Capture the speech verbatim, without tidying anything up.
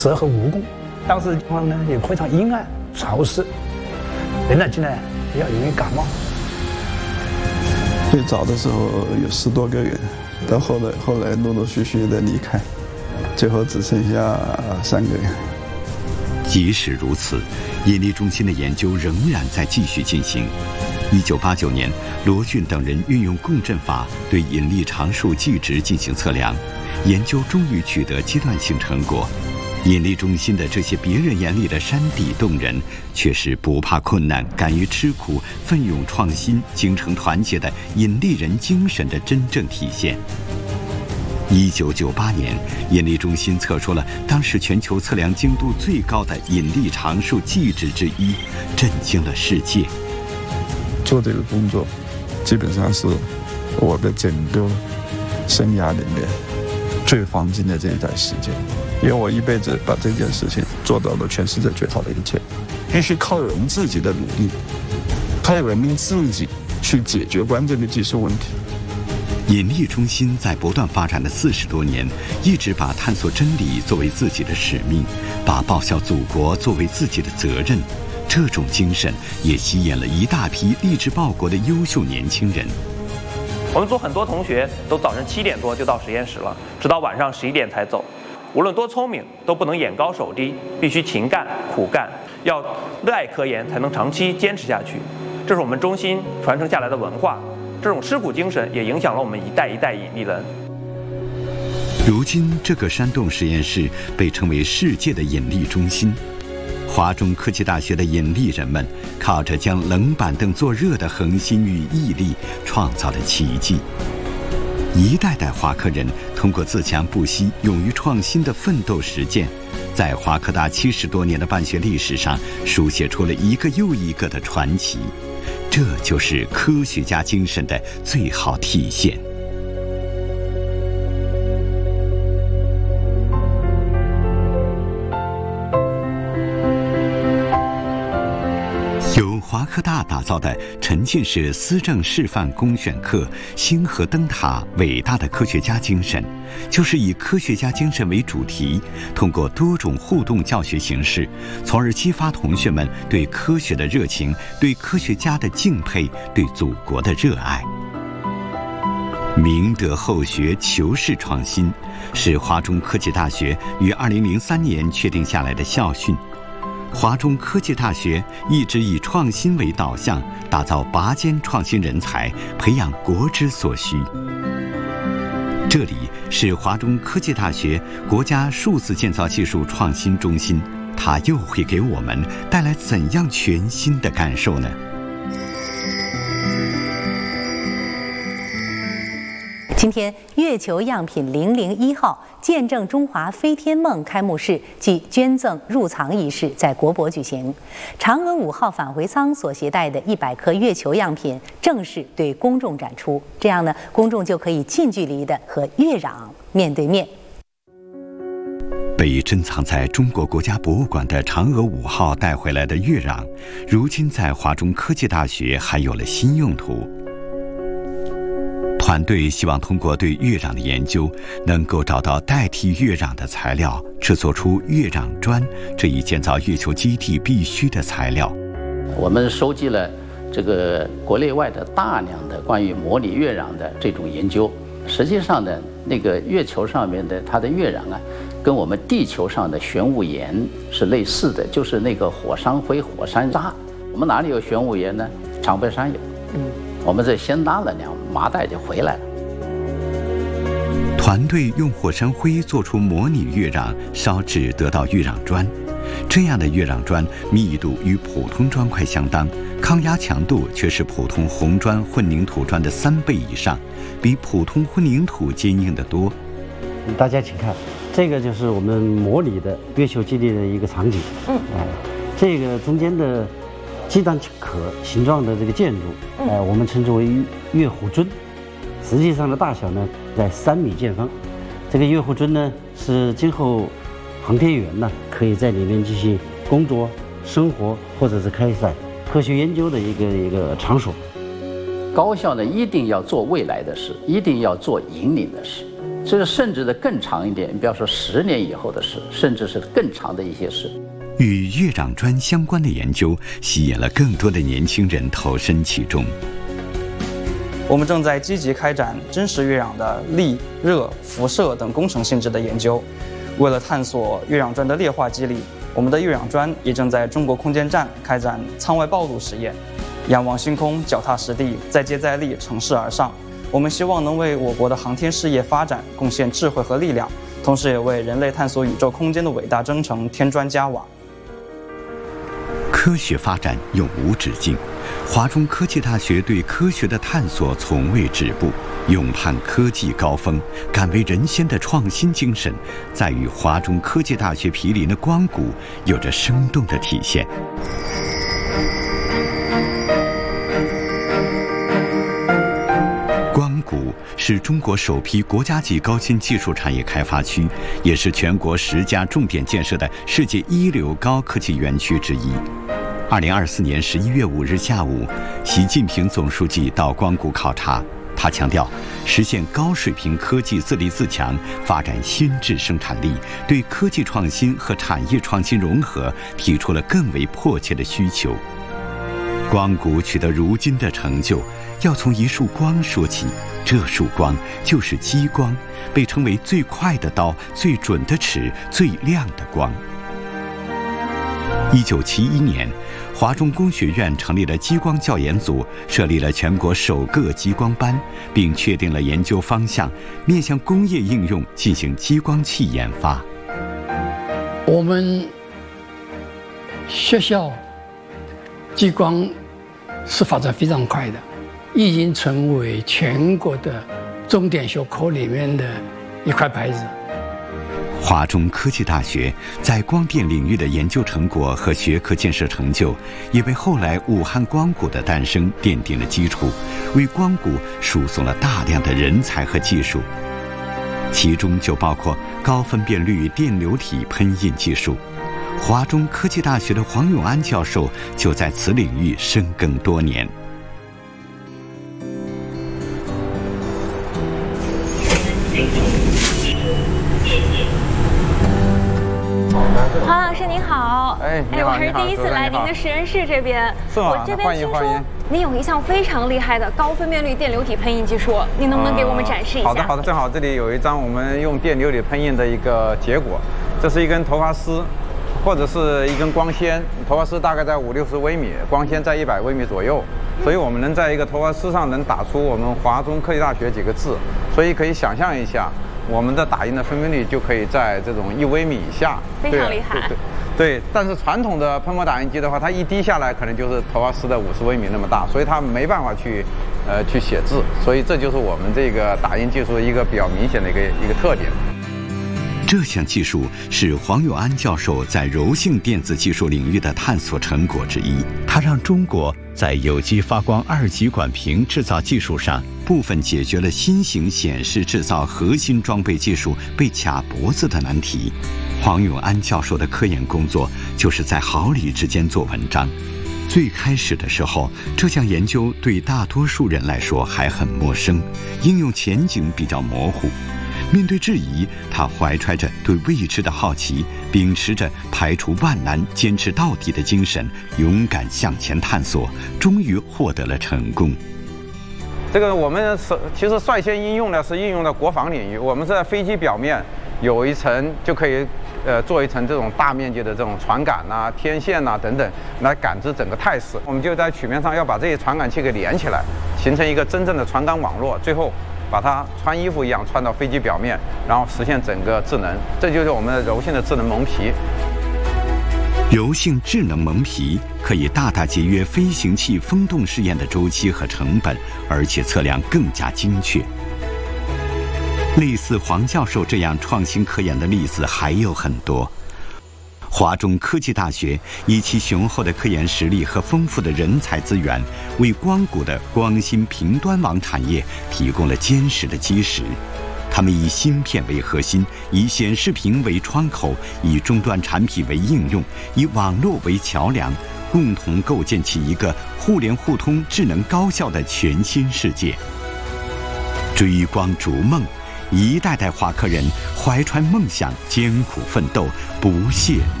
适合务工。当时地方呢也非常阴暗潮湿，人呢进来比较容易感冒。 最早的时候有十多个人，到后来后来陆陆续续的离开，最后只剩下三个人。 即使如此，引力中心的研究仍然在继续进行。一九八九年，罗俊等人运用共振法对引力常数计值进行测量，研究终于取得阶段性成果。引力中心的这些别人眼里的山底洞人，却是不怕困难、敢于吃苦、奋勇创新、精诚团结的引力人精神的真正体现。一九九八年，引力中心测出了当时全球测量精度最高的引力常数计值之一，震惊了世界。 做这个工作，基本上是我的整个生涯里面最黄金的这一段时间，因为我一辈子把这件事情做到了全世界最好的一切。必须靠人自己的努力，靠人民自己去解决关键的技术问题。 引力中心在不断发展的四十多年，一直把探索真理作为自己的使命，把报效祖国作为自己的责任。这种精神也吸引了一大批立志报国的优秀年轻人。 我们组很多同学都早晨七点多就到实验室了，直到晚上十一点才走。无论多聪明，都不能眼高手低，必须勤干苦干，要热爱科研，才能长期坚持下去。这是我们中心传承下来的文化。这种吃苦精神也影响了我们一代一代引力人。 如今，这个山洞实验室被称为世界的引力中心。华中科技大学的引力人们靠着将冷板凳做热的恒心与毅力，创造了奇迹。一代代华科人通过自强不息、勇于创新的奋斗实践，在华科大七十多年的办学历史上书写出了一个又一个的传奇。这就是科学家精神的最好体现。由华科大打造的沉浸式思政示范公选课《星河灯塔：伟大的科学家精神》，就是以科学家精神为主题，通过多种互动教学形式，从而激发同学们对科学的热情、对科学家的敬佩、对祖国的热爱。明德后学，求是创新，是华中科技大学于二零零三年确定下来的校训。华中科技大学一直以创新为导向，打造拔尖创新人才，培养国之所需。这里是华中科技大学国家数字建造技术创新中心，它又会给我们带来怎样全新的感受呢？ 今天，月球样品零零一号见证中华飞天梦开幕式暨捐赠入藏仪式在国博举行。嫦娥五号返回舱所携带的一百颗月球样品正式对公众展出，这样呢，公众就可以近距离的和月壤面对面。 被珍藏在中国国家博物馆的嫦娥五号带回来的月壤，如今在华中科技大学还有了新用途。团队希望通过对月壤的研究，能够找到代替月壤的材料，制作出月壤砖这一建造月球基地必须的材料。 我们收集了这个国内外的大量的关于模拟月壤的这种研究。实际上呢，那个月球上面的它的月壤啊，跟我们地球上的玄武岩是类似的，就是那个火山灰、火山渣。我们哪里有玄武岩呢？长白山有。嗯。我们这先拉了两麻袋就回来了。 团队用火山灰做出模拟月壤，烧制得到月壤砖。这样的月壤砖密度与普通砖块相当，抗压强度却是普通红砖混凝土砖的三倍以上，比普通混凝土坚硬得多。 大家请看，这个就是我们模拟的月球基地的一个场景。嗯，哎，这个中间的鸡蛋壳形状的这个建筑，呃，我们称之为月湖墩，实际上的大小呢在三米见方。这个月湖墩呢是今后航天员呢可以在里面进行工作、生活或者是开展科学研究的一个一个场所。 高校呢一定要做未来的事，一定要做引领的事。 这个甚至的更长一点，你不要说十年以后的事，甚至是更长的一些事。 与月壤砖相关的研究吸引了更多的年轻人投身其中。 我们正在积极开展真实月壤的力、热、辐射等工程性质的研究。为了探索月壤砖的裂化机理，我们的月壤砖也正在中国空间站开展舱外暴露实验，仰望星空，脚踏实地，再接再厉，乘势而上。我们希望能为我国的航天事业发展贡献智慧和力量，同时也为人类探索宇宙空间的伟大征程添砖加瓦。 科学发展永无止境，华中科技大学对科学的探索从未止步，勇攀科技高峰，敢为人先的创新精神，在与华中科技大学毗邻的光谷有着生动的体现。光谷是中国首批国家级高新技术产业开发区，也是全国十家重点建设的世界一流高科技园区之一。二零二四年十一月五日下午，习近平总书记到光谷考察。他强调，实现高水平科技自立自强，发展新质生产力，对科技创新和产业创新融合提出了更为迫切的需求。光谷取得如今的成就，要从一束光说起。这束光就是激光，被称为最快的刀、最准的尺、最亮的光。一九七一年，华中工学院成立了激光教研组，设立了全国首个激光班，并确定了研究方向，面向工业应用进行激光器研发。 我们学校激光是发展非常快的，已经成为全国的重点学科里面的一块牌子。 华中科技大学在光电领域的研究成果和学科建设成就，也为后来武汉光谷的诞生奠定了基础，为光谷输送了大量的人才和技术，其中就包括高分辨率电流体喷印技术。华中科技大学的黄永安教授就在此领域深耕多年。 黄老师您好， 哎， 哎，我还是第一次来您的实验室这边。 是吗？ 我这边听说您有一项非常厉害的高分辨率电流体喷印技术，您能不能给我们展示一下？ 好的，好的，正好这里有一张我们用电流体喷印的一个结果，这是一根头发丝，或者是一根光纤，头发丝大概在五六十微米，光纤在一百微米左右，所以我们能在一个头发丝上能打出我们华中科技大学几个字，所以可以想象一下。我们的打印的分辨率就可以在这种一微米以下， 非常厉害。 对 对, 对，但是传统的喷墨打印机的话，它一滴下来可能就是头发丝的五十微米那么大，所以它没办法去，呃，去写字。所以这就是我们这个打印技术一个比较明显的一个一个特点。 这项技术是黄永安教授在柔性电子技术领域的探索成果之一。他让中国在有机发光二极管屏制造技术上部分解决了新型显示制造核心装备技术被卡脖子的难题。黄永安教授的科研工作就是在毫厘之间做文章。最开始的时候，这项研究对大多数人来说还很陌生，应用前景比较模糊。面对质疑，他怀揣着对未知的好奇，秉持着排除万难、坚持到底的精神，勇敢向前探索，终于获得了成功。 这个我们是其实率先应用的是应用到国防领域，我们是在飞机表面有一层就可以，呃，做一层这种大面积的这种传感呐、天线呐、等等，来感知整个态势。我们就在曲面上要把这些传感器给连起来，形成一个真正的传感网络，最后把它穿衣服一样穿到飞机表面，然后实现整个智能。这就是我们的柔性的智能蒙皮。 柔性智能蒙皮可以大大节约飞行器风洞试验的周期和成本，而且测量更加精确。类似黄教授这样创新科研的例子还有很多。华中科技大学以其雄厚的科研实力和丰富的人才资源，为光谷的光芯频端网产业提供了坚实的基石。他们以芯片为核心，以显示屏为窗口，以终端产品为应用，以网络为桥梁，共同构建起一个互联互通、智能高效的全新世界。追光逐梦， 一代代华科人怀揣梦想，艰苦奋斗，不懈